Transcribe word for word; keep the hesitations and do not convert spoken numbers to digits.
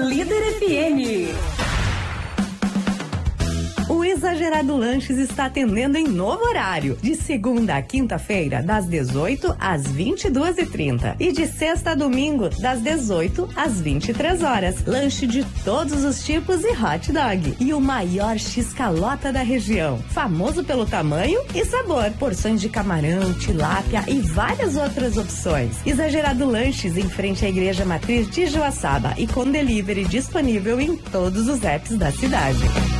Líder F M. O Exagerado Lanches está atendendo em novo horário, de segunda a quinta-feira, das dezoito às vinte e duas e trinta e de sexta a domingo, das dezoito às vinte e três horas. Lanche de todos os tipos e hot dog. E o maior X-calota da região, famoso pelo tamanho e sabor. Porções de camarão, tilápia e várias outras opções. Exagerado Lanches, em frente à Igreja Matriz de Joaçaba e com delivery disponível em todos os apps da cidade.